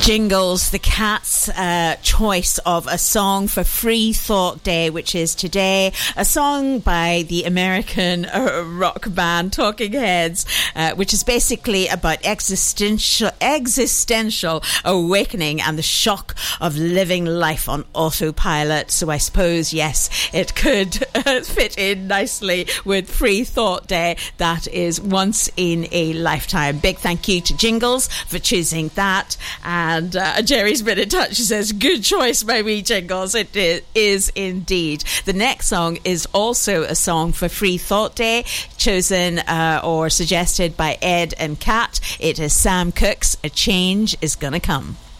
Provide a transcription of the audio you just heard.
Jingles, the Cat's choice of a song for Free Thought Day, which is today, a song by the American rock band Talking Heads, which is basically about existential awakening and the shock of living life on autopilot. So I suppose, yes, it could fit in nicely with Free Thought Day. That is once in a lifetime. Big thank you to Jingles for choosing that. And Jerry's been in touch. She says, good choice, my wee Jingles. It is indeed. The next song is also a song for Free Thought Day, chosen or suggested by Ed and Kat. It is Sam Cooke's A Change Is Gonna Come.